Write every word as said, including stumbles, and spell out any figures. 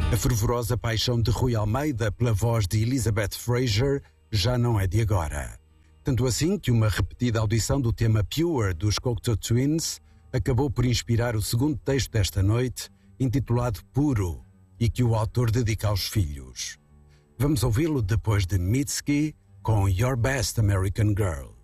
A fervorosa paixão de Rui Almeida pela voz de Elizabeth Fraser já não é de agora. Tanto assim que uma repetida audição do tema Pure dos Cocteau Twins acabou por inspirar o segundo texto desta noite, intitulado Puro, e que o autor dedica aos filhos. Vamos ouvi-lo depois de Mitski com Your Best American Girl.